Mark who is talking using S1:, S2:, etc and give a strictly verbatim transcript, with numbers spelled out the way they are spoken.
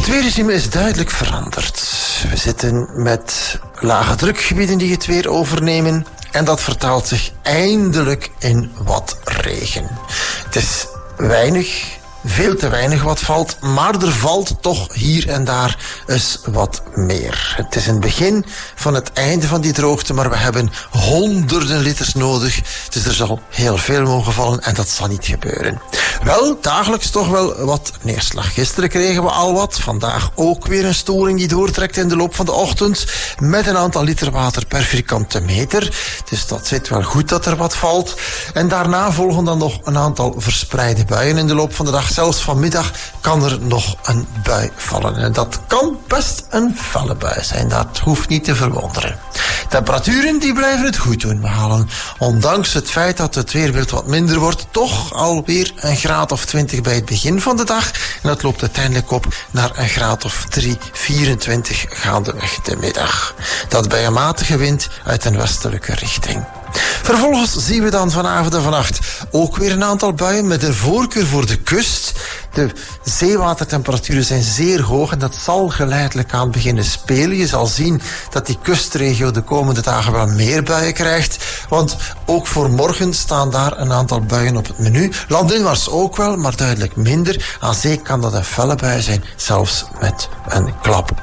S1: weerregime is duidelijk veranderd. We zitten met lage drukgebieden die het weer overnemen. En dat vertaalt zich eindelijk in wat regen. Het is weinig, veel te weinig wat valt, maar er valt toch hier en daar eens wat meer. Het is het begin van het einde van die droogte, maar we hebben honderden liters nodig. Dus er zal heel veel mogen vallen en dat zal niet gebeuren. Wel, dagelijks toch wel wat neerslag. Gisteren kregen we al wat. Vandaag ook weer een storing die doortrekt in de loop van de ochtend. Met een aantal liter water per vierkante meter. Dus dat zit wel goed dat er wat valt. En daarna volgen dan nog een aantal verspreide buien in de loop van de dag. Zelfs vanmiddag kan er nog een bui vallen. En dat kan best een felle bui zijn. Dat hoeft niet te verwonderen. Temperaturen die blijven het goed doen. We halen, ondanks het feit dat het weerbeeld wat minder wordt, toch alweer een graad of twintig bij het begin van de dag. En dat loopt uiteindelijk op naar een graad of drie, vierentwintig gaandeweg de middag. Dat bij een matige wind uit een westelijke richting. Vervolgens zien we dan vanavond en vannacht ook weer een aantal buien met een voorkeur voor de kust. De zeewatertemperaturen zijn zeer hoog en dat zal geleidelijk aan beginnen spelen. Je zal zien dat die kustregio de komende dagen wel meer buien krijgt. Want ook voor morgen staan daar een aantal buien op het menu. Landinwaarts ook wel, maar duidelijk minder. Aan zee kan dat een felle bui zijn, zelfs met een klap